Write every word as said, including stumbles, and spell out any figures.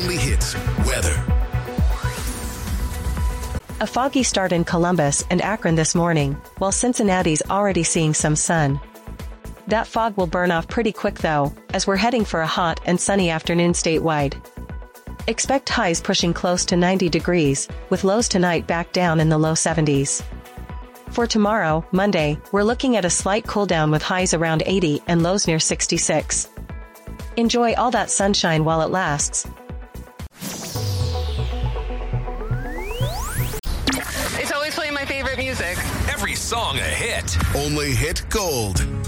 Weekly Hits weather. A foggy start in Columbus and Akron this morning, while Cincinnati's already seeing some sun. That fog will burn off pretty quick though, as we're heading for a hot and sunny afternoon statewide. Expect highs pushing close to ninety degrees, with lows tonight back down in the low seventies. For tomorrow, Monday, we're looking at a slight cool down with highs around eighty and lows near sixty-six. Enjoy all that sunshine while it lasts. It's always playing my favorite music. Every song a hit. Only Hit Gold.